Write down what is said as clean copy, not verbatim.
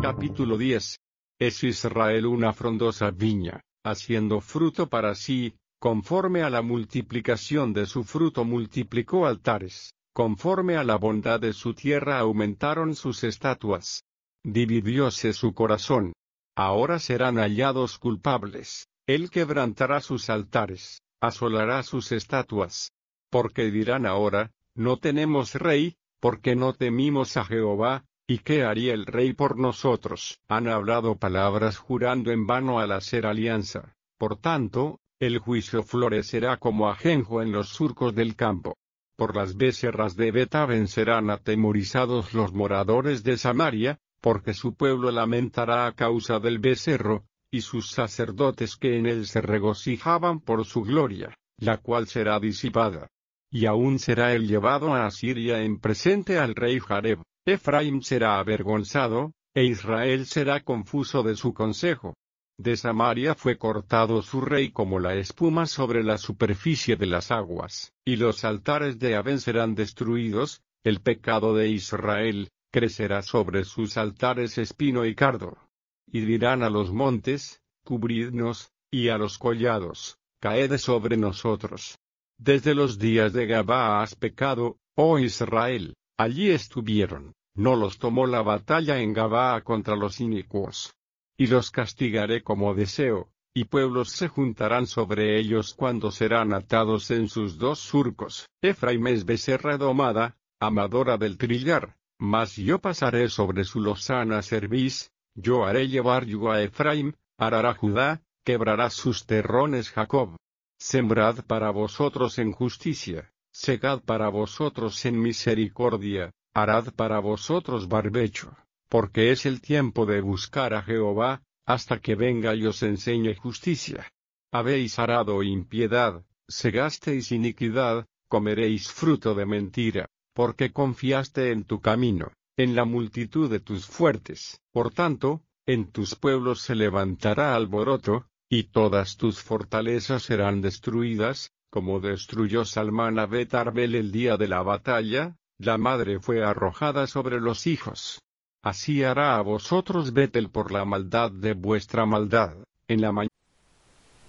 Capítulo 10. Es Israel una frondosa viña, haciendo fruto para sí, conforme a la multiplicación de su fruto multiplicó altares, conforme a la bondad de su tierra aumentaron sus estatuas. Dividióse su corazón. Ahora serán hallados culpables, él quebrantará sus altares, asolará sus estatuas. Porque dirán ahora, no tenemos rey, porque no temimos a Jehová. ¿Y qué haría el rey por nosotros? Han hablado palabras jurando en vano al hacer alianza. Por tanto, el juicio florecerá como ajenjo en los surcos del campo. Por las becerras de Bet-aven serán atemorizados los moradores de Samaria, porque su pueblo lamentará a causa del becerro, y sus sacerdotes que en él se regocijaban por su gloria, la cual será disipada. Y aún será él llevado a Asiria en presente al rey Jareb. Efraín será avergonzado, e Israel será confuso de su consejo. De Samaria fue cortado su rey como la espuma sobre la superficie de las aguas, y los altares de Aven serán destruidos. El pecado de Israel crecerá sobre sus altares espino y cardo. Y dirán a los montes, cubridnos, y a los collados, caed sobre nosotros. Desde los días de Gabaa has pecado, oh Israel. Allí estuvieron, no los tomó la batalla en Gabaa contra los inicuos. Y los castigaré como deseo, y pueblos se juntarán sobre ellos cuando serán atados en sus dos surcos. Efraim es becerra domada, amadora del trillar, mas yo pasaré sobre su lozana cerviz, yo haré llevar yugo a Efraim, arará Judá, quebrará sus terrones Jacob. Sembrad para vosotros en justicia. Segad para vosotros en misericordia, harad para vosotros barbecho, porque es el tiempo de buscar a Jehová, hasta que venga y os enseñe justicia. Habéis arado impiedad, segasteis iniquidad, comeréis fruto de mentira, porque confiaste en tu camino, en la multitud de tus fuertes. Por tanto, en tus pueblos se levantará alboroto, y todas tus fortalezas serán destruidas. Como destruyó Salmán a Bet-arbel el día de la batalla, la madre fue arrojada sobre los hijos. Así hará a vosotros Betel por la maldad de vuestra maldad. En la mañana